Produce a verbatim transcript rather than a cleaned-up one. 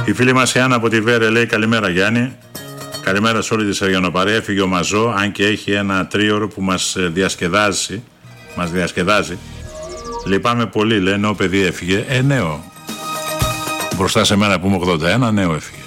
Η φίλη μας η Άννα από τη Βέρε λέει καλημέρα Γιάννη. Καλημέρα σε όλη τη Σεργιανοπαρέα. Έφυγε ο Μαζό, αν και έχει ένα τρίωρο που μας διασκεδάζει. Μας διασκεδάζει. Λυπάμαι πολύ, λέει, νέο παιδί έφυγε. Ε, νέο. Μπροστά σε μένα που είμαι ογδόντα ένα, νέο έφυγε.